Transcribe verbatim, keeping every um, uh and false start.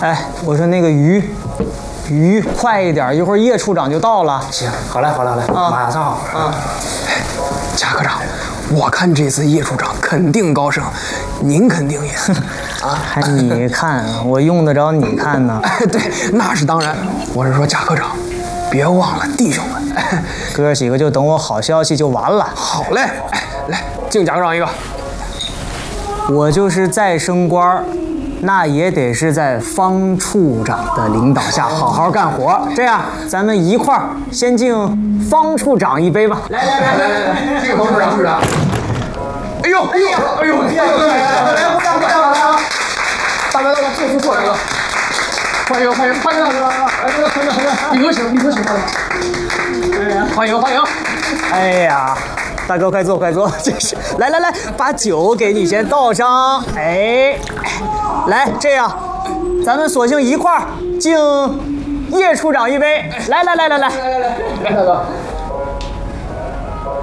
哎，我说那个鱼，鱼快一点，一会儿叶处长就到了。 行，好嘞，好嘞，好嘞， 啊马上好。 啊， 贾科长，我看这次叶处长肯定高升，您肯定也啊？ 还你看，我用得着你看呢？ 哎，对，那是当然。我是说贾科长，别忘了弟兄们。 哥几个就等我好消息就完了。 好嘞，哎，来敬贾科长一个。 我就是再升官，那也得是在方处长的领导下好好干活。这样，咱们一块儿先敬方处长一杯吧。 来来来来来来，这个方处长是啥？哎呦哎呦哎呦！来来来来，鼓掌鼓掌来啊！大白大白，祝福错这个。欢迎欢迎欢迎大哥！来这个同志同志，李哥请李哥请欢迎欢迎！ 哎呀，大哥快坐快坐，这是来来来，把酒给你先倒上。哎，来这样，咱们索性一块儿敬叶处长一杯。来来来来来来来来来，大哥。